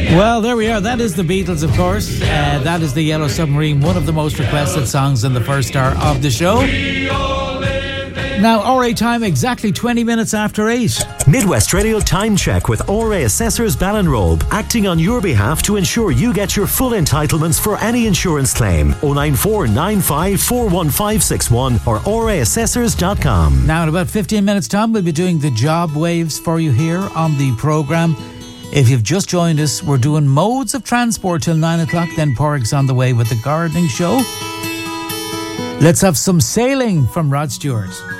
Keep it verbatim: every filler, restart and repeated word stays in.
Well, there we are. That is the Beatles, of course. Uh, that is the Yellow Submarine, one of the most requested songs in the first hour of the show. Now, R A time exactly twenty minutes after eight. Midwest Radio Time Check with R A Assessors Ballinrobe, acting on your behalf to ensure you get your full entitlements for any insurance claim. oh nine four nine five four one five six one or r a assessors dot com. Now, in about fifteen minutes' time, we'll be doing the job waves for you here on the programme. If you've just joined us, we're doing modes of transport till nine o'clock, then Porrick's on the way with the gardening show. Let's have some sailing from Rod Stewart.